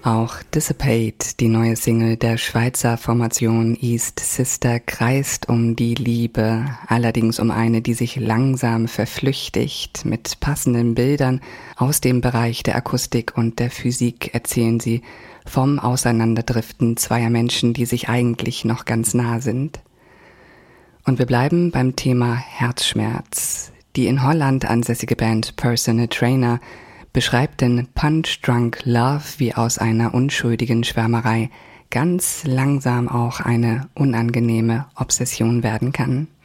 Auch Dissipate, die neue Single der Schweizer Formation East Sister, kreist um die Liebe, allerdings um eine, die sich langsam verflüchtigt. Mit passenden Bildern aus dem Bereich der Akustik und der Physik erzählen sie vom Auseinanderdriften zweier Menschen, die sich eigentlich noch ganz nah sind. Und wir bleiben beim Thema Herzschmerz. Die in Holland ansässige Band Personal Trainer beschreibt den Punch-Drunk Love, wie aus einer unschuldigen Schwärmerei ganz langsam auch eine unangenehme Obsession werden kann.